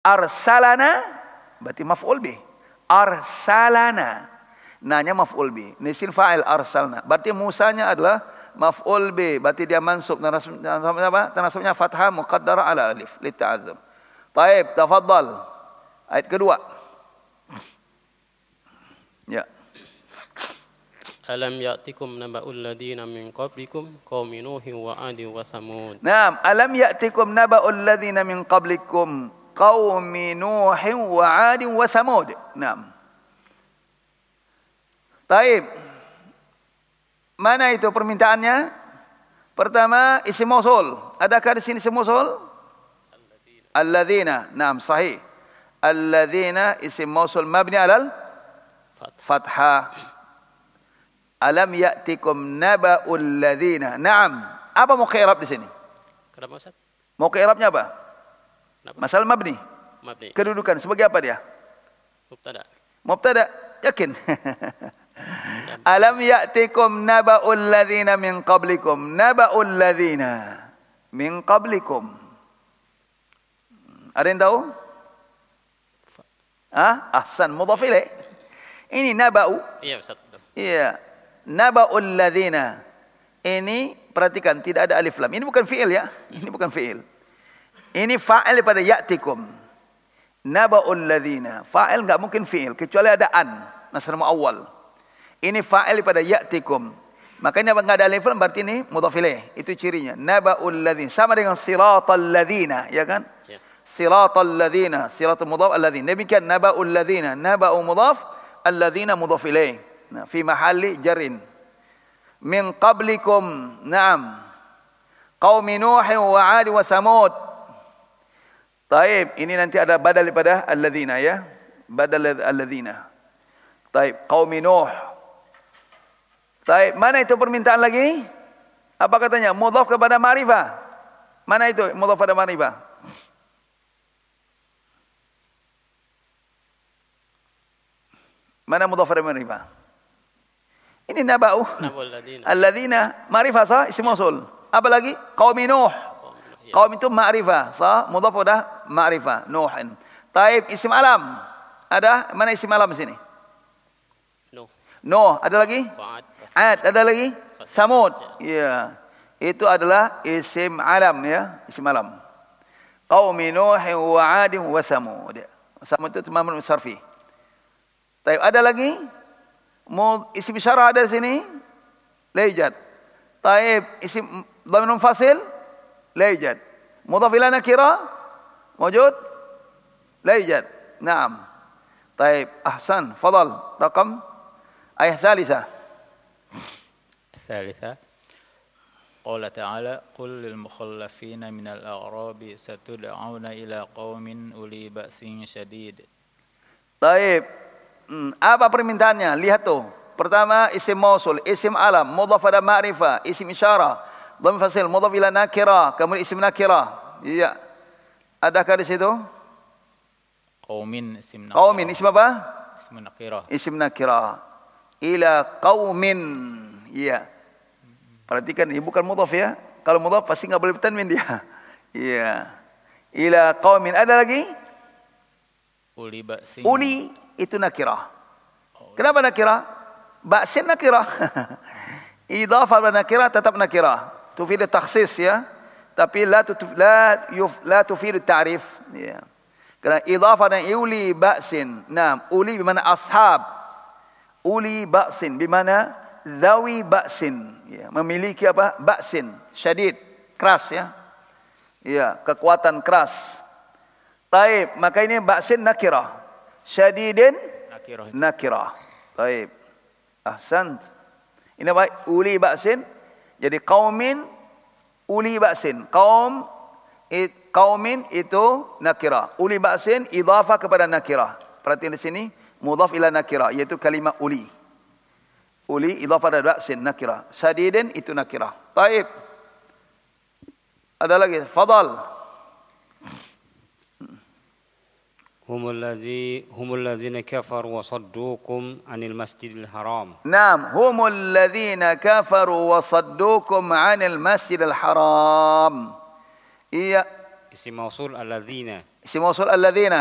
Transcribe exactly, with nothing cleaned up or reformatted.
Arsalana berarti maf'ul bih. Arsalana. Nanya maf'ul bih. Nisil fa'il arsalna. Berarti Musanya adalah maf'ul bih. Berarti dia mansub. Tanasubnya apa? Tanasubnya fathah muqaddara ala alif. Litta'adzum. Baik, tafaddal. Ayat kedua. Ya. Alam ya'tikum naba'ul ladina min qablikum qaumi Nuhin wa 'adin wa Thamud. Naam, alam ya'tikum naba'ul ladina min qablikum qaumi Nuhin wa 'adin wa Thamud. Naam. Taib. Mana itu permintaannya? Pertama, isim mausul. Adakah di sini isim mausul? Alladzina. Naam, sahih. Alladzina isim mausul mabni alal fathah. Alam ya'tikum naba'ul ladzina. Naam. Apa mau i'rab di sini? Kenapa Ustaz? Mau i'rabnya apa? Kenapa? Masal mabni. Mabni. Kedudukan sebagai apa dia? Mubtada. Mubtada. Yakin? Alam ya'tikum naba'ul ladzina min qablikum. Naba'ul ladzina min qablikum. Ada yang tahu? Ah, ahsan, mudhaf ilaih. Ini naba'u. Iya Ustaz. Iya. Naba'ul ladzina. Ini perhatikan tidak ada alif lam. Ini bukan fi'il ya. Ini bukan fi'il. Ini fa'il pada ya'tikum. Naba'ul ladzina. Fa'il enggak mungkin fi'il kecuali ada an, nasr muawwal. Ini fa'il pada ya'tikum. Makanya enggak ada alif lam berarti ini mudhaf ilaih. Itu cirinya. Naba'ul ladzina sama dengan siratal ladzina, ya kan? Ya. Siratal ladzina, siratul mudhaf alladzina. Demikian naba'ul ladzina, naba'u mudhaf, alladzina mudhaf ilaih. Nah, fi mahalli jarrin. Min qablikum, na'am. Qaumi Nuh wa 'ad wa Thamud. Taib, ini nanti ada badal daripada alladzina ya. Badal alladzina. Taib, qaumi Nuh. Taib, mana itu permintaan lagi? Apa katanya? Mudhaf kepada ma'rifah. Mana itu mudhaf pada ma'rifah? Mana mudhaf pada ma'rifah? Ini naba'u. Alladzina ma'rifah sah isim mausul. Apa lagi? Qaumi Nuh. Qaum itu ma'rifah sah mudhaf pada ma'rifah. Nuhin. Taib, isim alam. Ada mana isim alam di sini? Nuh. Nuh, ada lagi? Ad, ada lagi? Thamud. Ya. Itu adalah isim alam ya, isim alam. Qaumi Nuh wa 'ad wa Thamud. Thamud itu tamam sarfi. Taib, ada lagi? Isim isyarah ada di sini? La yujad. Taib, isim dhamir munfasil? La yujad. Mudhaf ila nakira? Mawjud? La yujad. Naam. Taib, ahsan. Fadal. Raqam ayat thalitha. Thalitha. Qala ta'ala qul lil mukhallafina min al-a'rabi satud'auna ila qaumin uli ba'sin syadid. Taib. Hmm, apa permintaannya? Lihat tuh. Pertama isim mausul, isim alam, mudhaf pada ma'rifah, isim isyarah, dhamir fasil, mudhaf ila nakirah, kemudian isim nakirah. Iya. Adakah di situ? Qaumin isim nakirah. Qaumin isim apa? Isim nakirah. Isim nakirah. Ila qaumin. Iya. Perhatikan ini bukan mudhaf ya. Kalau mudhaf pasti enggak boleh bertanwin dia. Iya. Ila qaumin. Ada lagi? Uli ba'sin. Uli itu nakirah. Kenapa nakirah? Ba'sin nakirah. Idhafah pada nakirah tetap nakirah. Tufid takhsis ya. Tapi la tutuf, la yuf, la tufid ta'rif ya. Kerana idhafah dan uli ba'sin. Naam, uli bermakna ashab. Uli ba'sin bermakna dhawi ba'sin ya, memiliki apa? Ba'sin, syadid, keras ya. Ya, kekuatan keras. Taib, maka ini ba'sin nakirah. Syadidin nakirah. Nakirah. Baik. Ahsan. Ini baik uli ba'sin. Jadi qaumin uli ba'sin. Qaum it, qaumin itu nakirah. Uli ba'sin idhafah kepada nakirah. Perhatikan di sini mudhaf ila nakirah yaitu kalimah uli. Uli idhafah pada ba'sin nakirah. Syadidin itu nakirah. Baik. Ada lagi? Fadal. هم الذي هم الذين كفروا وصدوكم عن المسجد الحرام. نعم هم الذين كفروا وصدوكم عن المسجد الحرام. Iya, isim mausul alladzina. Isim mausul alladzina.